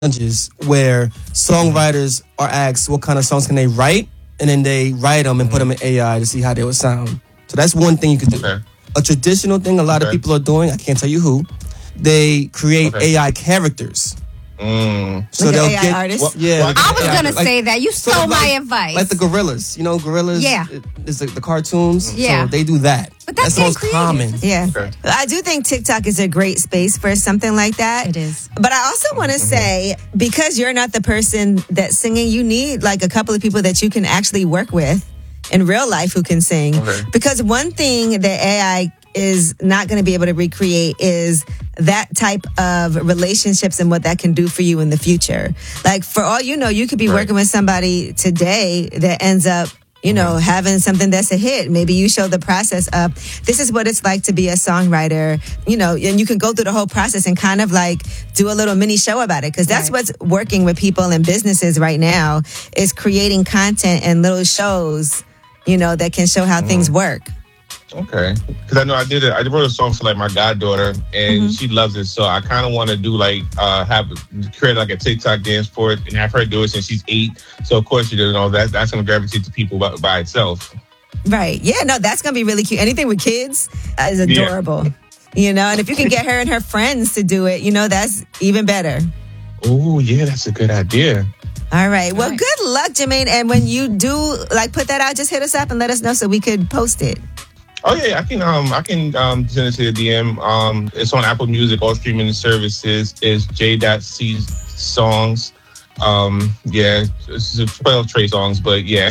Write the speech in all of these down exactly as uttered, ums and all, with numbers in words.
challenges where songwriters are asked what kind of songs can they write, and then they write them and put them in A I to see how they would sound. So that's one thing you could do. Okay. A traditional thing a lot okay. of people are doing, I can't tell you who, they create okay. A I characters. Mm. So like they'll A I get artists. Well, yeah, I was A I, gonna like, say that you stole sort of my like, advice. Like the Gorillas, you know, Gorillas. Yeah, is the, the cartoons. Yeah, so they do that. But that's, that's the most creative. common. Yeah, okay. I do think TikTok is a great space for something like that. It is. But I also want to mm-hmm. say, because you're not the person that's singing, you need like a couple of people that you can actually work with in real life who can sing. Okay. Because one thing that A I is not going to be able to recreate is that type of relationships and what that can do for you in the future. Like, for all you know, you could be right. working with somebody today that ends up, you know, mm-hmm. having something that's a hit. Maybe you show the process of, this is what it's like to be a songwriter, you know, and you can go through the whole process and kind of like do a little mini show about it. Because that's right. what's working with people and businesses right now, is creating content and little shows, you know, that can show how mm-hmm. things work. Okay, because I know I did it. I wrote a song for like my goddaughter, and mm-hmm. she loves it. So I kind of want to do like uh, have create like a TikTok dance for it, and have her do it since she's eight. So of course, you know that that's going to gravitate to people by, by itself. Right? Yeah. No, that's going to be really cute. Anything with kids is adorable. Yeah. You know, and if you can get her and her friends to do it, you know, that's even better. Oh yeah, that's a good idea. All right. Well, All right. good luck, Jermaine. And when you do like put that out, just hit us up and let us know so we could post it. Oh yeah, I can um I can um send it to the D M. Um, it's on Apple Music, all streaming services. Is J C songs. Um, yeah, it's twelve Trey songs, but yeah.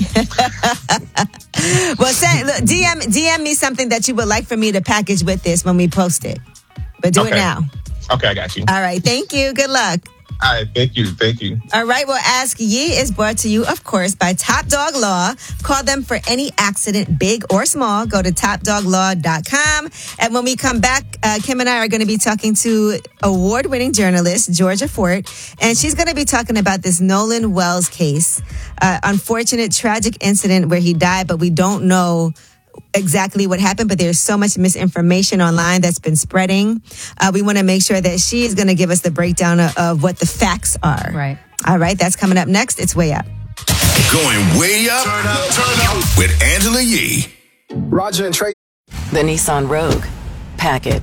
Well, send, look, D M D M me something that you would like for me to package with this when we post it. But do okay. it now. Okay, I got you. All right, thank you. Good luck. All right, thank you, thank you. All right, well, Ask Ye is brought to you, of course, by Top Dog Law. Call them for any accident, big or small. Go to top dog law dot com. And when we come back, uh, Kim and I are going to be talking to award-winning journalist Georgia Fort, and she's going to be talking about this Nolan Wells case. Uh, unfortunate, tragic incident where he died, but we don't know exactly what happened, but there's so much misinformation online that's been spreading. Uh, we want to make sure that she is going to give us the breakdown of, of what the facts are. Right. All right, that's coming up next. It's Way Up. Going way up, turn up, turn up with Angela Yee. Roger and Trey. The Nissan Rogue. Pack it.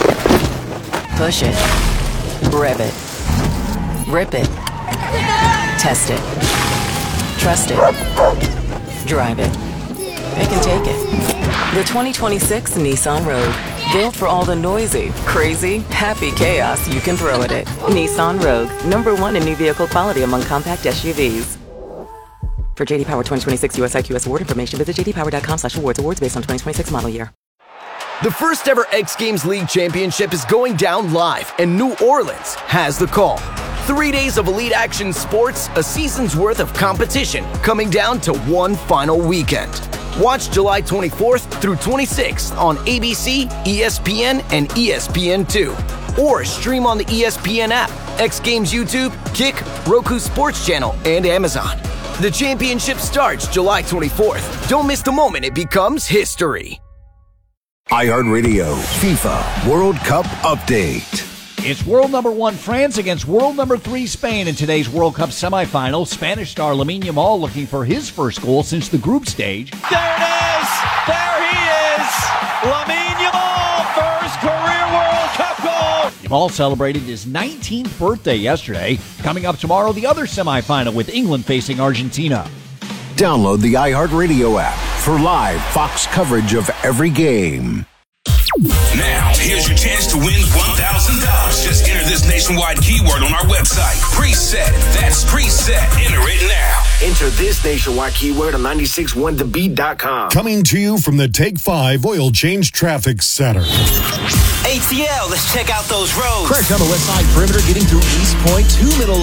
Push it. Rev it. Rip it. Test it. Trust it. Drive it. They can take it. The twenty twenty-six Nissan Rogue. Built for all the noisy, crazy, happy chaos you can throw at it. Nissan Rogue. Number one in new vehicle quality among compact S U Vs. For J D Power twenty twenty-six U S I Q S award information, visit j d power dot com slash awards. Awards based on twenty twenty-six model year. The first ever X Games League Championship is going down live, and New Orleans has the call. Three days of elite action sports, a season's worth of competition, coming down to one final weekend. Watch July twenty-fourth through twenty-sixth on A B C, E S P N, and E S P N two. Or stream on the E S P N app, X Games YouTube, Kick, Roku Sports Channel, and Amazon. The championship starts July twenty-fourth. Don't miss the moment it becomes history. iHeartRadio FIFA World Cup Update. It's world number one France against world number three Spain in today's World Cup semifinal. Spanish star Lamine Yamal looking for his first goal since the group stage. There it is! There he is! Lamine Yamal, first career World Cup goal! Yamal celebrated his nineteenth birthday yesterday. Coming up tomorrow, the other semifinal with England facing Argentina. Download the iHeartRadio app for live Fox coverage of every game. Now, here's your chance to win one thousand dollars. Just enter this nationwide keyword on our website. Preset. That's preset. Enter it now. Enter this nationwide keyword on nine six one the beat dot com. Coming to you from the Take five Oil Change Traffic Center. A T L, let's check out those roads. Crash on the west side perimeter getting through East Point. Two middle